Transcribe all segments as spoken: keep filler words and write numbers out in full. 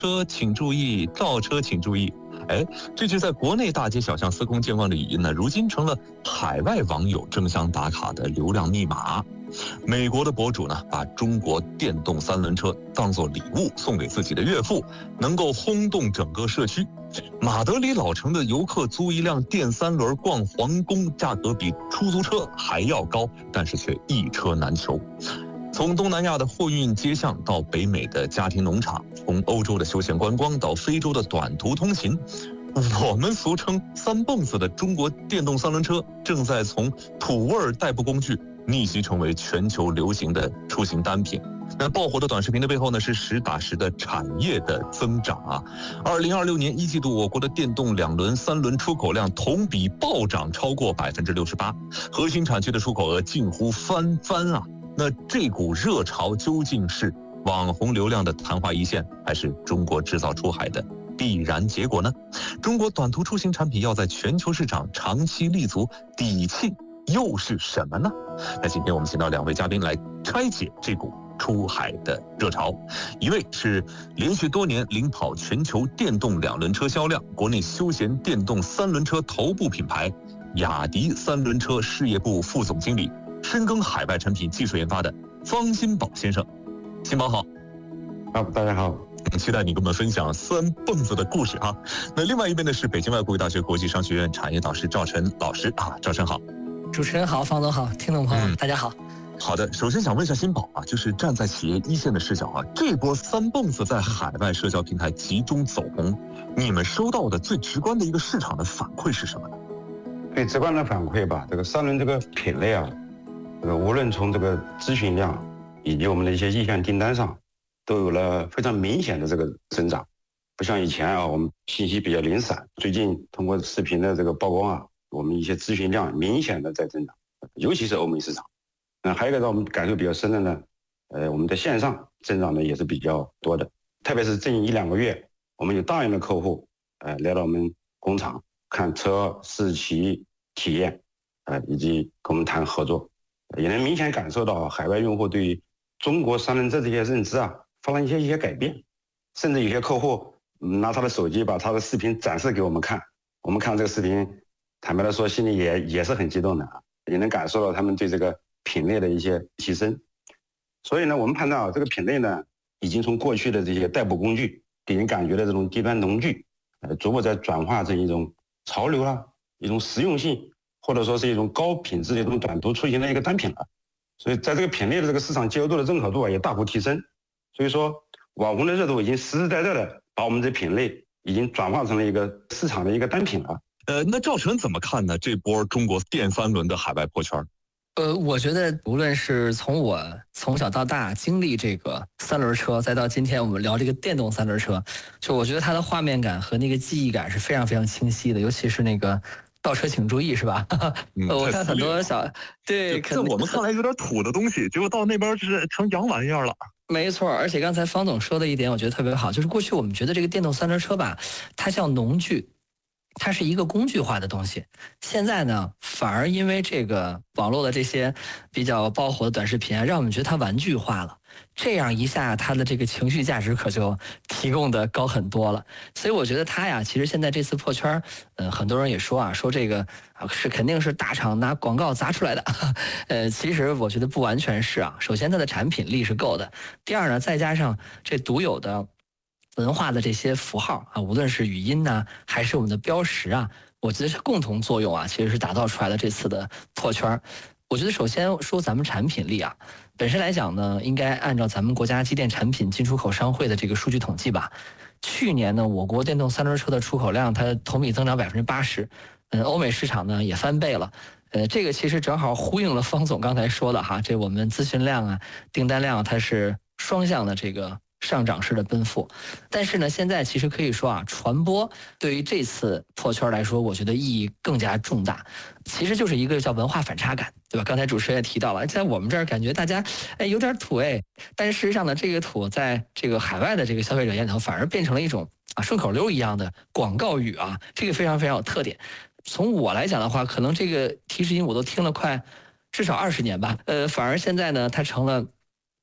车请注意，倒车请注意。哎，这句在国内大街小巷司空见惯的语音呢，如今成了海外网友争相打卡的流量密码。美国的博主呢，把中国电动三轮车当作礼物送给自己的岳父，能够轰动整个社区。马德里老城的游客租一辆电三轮逛皇宫，价格比出租车还要高，但是却一车难求。从东南亚的货运街巷到北美的家庭农场，从欧洲的休闲观光到非洲的短途通勤，我们俗称三蹦子的中国电动三轮车正在从土味代步工具逆袭成为全球流行的出行单品。那爆火的短视频的背后呢，是实打实的产业的增长啊！二零二六年一季度，我国的电动两轮、三轮出口量同比暴涨超过百分之六十八，核心产区的出口额近乎翻番啊！那这股热潮究竟是网红流量的昙花一现，还是中国制造出海的必然结果呢？中国短途出行产品要在全球市场长期立足，底气又是什么呢？那今天我们请到两位嘉宾来拆解这股出海的热潮。一位是连续多年领跑全球电动两轮车销量，国内休闲电动三轮车头部品牌雅迪三轮车事业部副总经理，深耕海外产品技术研发的方新宝先生。新宝好。 好，大家好。 期待你跟我们分享三蹦子的故事啊。那另外一边呢是北京外国语大学国际商学院产业导师赵晨老师啊，赵晨好。 主持人好，方总好，听众朋友、嗯、大家好。 好的，首先想问一下新宝啊，就是站在企业一线的视角啊，这波三蹦子在海外社交平台集中走红，你们收到的最直观的一个市场的反馈是什么呢？ 最直观的反馈吧，这个三轮这个品类啊，这个无论从这个咨询量以及我们的一些意向订单上，都有了非常明显的这个增长。不像以前啊，我们信息比较零散，最近通过视频的这个曝光啊，我们一些咨询量明显的在增长，尤其是欧美市场。那还有一个让我们感受比较深的呢，呃，我们在线上增长的也是比较多的，特别是近一两个月，我们有大量的客户，呃，来到我们工厂看车、试骑、体验，呃，以及跟我们谈合作，也能明显感受到海外用户对于中国三轮车这些认知啊，发生一些一些改变，甚至有些客户拿他的手机把他的视频展示给我们看，我们看这个视频，坦白的说，心里也也是很激动的啊，也能感受到他们对这个品类的一些提升。所以呢，我们判断啊，这个品类呢，已经从过去的这些代步工具给人感觉的这种低端农具，呃，逐步在转化成一种潮流啦，一种实用性，或者说是一种高品质的一种短途出行的一个单品了。所以在这个品类的这个市场接受度的认可度啊，也大幅提升。所以说，网红的热度已经实实在在的把我们这品类已经转化成了一个市场的一个单品了。 呃，那赵晨怎么看呢？这波中国电三轮的海外破圈？ 呃，我觉得无论是从我从小到大经历这个三轮车，再到今天我们聊这个电动三轮车，就我觉得它的画面感和那个记忆感是非常非常清晰的，尤其是那个倒车请注意，是吧？嗯、我看很多小对， 在我们看来有点土的东西，结果到那边就是成洋玩意儿了。 没错，而且刚才方总说的一点，我觉得特别好，就是过去我们觉得这个电动三轮车吧，它像农具。它是一个工具化的东西，现在呢，反而因为这个网络的这些比较爆火的短视频啊，让我们觉得它玩具化了。这样一下，它的这个情绪价值可就提供的高很多了。所以我觉得它呀，其实现在这次破圈，呃，很多人也说啊，说这个是肯定是大厂拿广告砸出来的。呃，其实我觉得不完全是啊。首先，它的产品力是够的；第二呢，再加上这独有的文化的这些符号啊，无论是语音呐、啊，还是我们的标识啊，我觉得是共同作用啊，其实是打造出来的这次的破圈。我觉得首先说咱们产品力啊，本身来讲呢，应该按照咱们国家机电产品进出口商会的这个数据统计吧，去年呢，我国电动三轮车的出口量它同比增长百分之八十，嗯，欧美市场呢也翻倍了。呃，这个其实正好呼应了方总刚才说的哈，这我们咨询量啊、订单量它是双向的这个上涨式的奔赴。但是呢，现在其实可以说啊，传播对于这次破圈来说，我觉得意义更加重大。其实就是一个叫文化反差感，对吧？刚才主持人也提到了，在我们这儿感觉大家哎有点土哎，但是事实上呢，这个土在这个海外的这个消费者眼里头，反而变成了一种啊顺口溜一样的广告语啊，这个非常非常有特点。从我来讲的话，可能这个提示音我都听了快至少二十年吧，呃，反而现在呢，它成了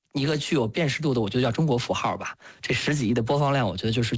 一个具有辨识度的，我就叫中国符号吧。这十几亿的播放量，我觉得就是